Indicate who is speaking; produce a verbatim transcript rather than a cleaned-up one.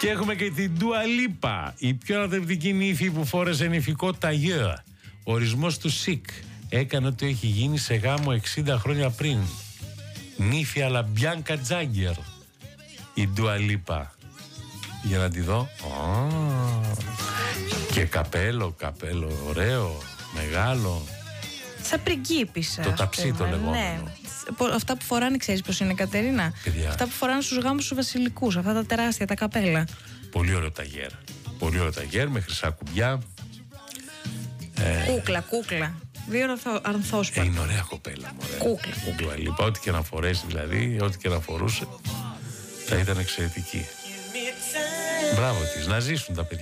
Speaker 1: Και έχουμε και την Dua Lipa, η πιο αναδευτική νύφη που φόρεσε νυφικό ταγιό. Ο ορισμός του Σικ έκανε ότι έχει γίνει σε γάμο εξήντα χρόνια πριν. Νύφη αλλά Μπιάνκα Τζάγκερ, η Dua Lipa. Για να τη δω. Oh. Και καπέλο, καπέλο, ωραίο, μεγάλο.
Speaker 2: Σαν πριγκίπισσα.
Speaker 1: Το ταψί το λεγόμενο.
Speaker 2: Ναι. Αυτά που φοράνε, ξέρεις πως είναι, Κατερίνα?
Speaker 1: Παιδιά.
Speaker 2: Αυτά που φοράνε στους γάμους τους βασιλικούς, αυτά τα τεράστια, τα καπέλα.
Speaker 1: Πολύ ωραίο ταγέρ. Πολύ ωραίο ταγέρ με χρυσά κουμπιά.
Speaker 2: Ε... Κούκλα, κούκλα. Δύο ανθόσπα.
Speaker 1: Ε, είναι ωραία κοπέλα, μωρέ.
Speaker 2: Κούκλα.
Speaker 1: Κούκλα, λοιπόν. Ό,τι και να φορέσει, δηλαδή, ό,τι και να φορούσε, θα ήταν εξαιρετική. Μπράβο της, να ζήσουν τα παιδιά.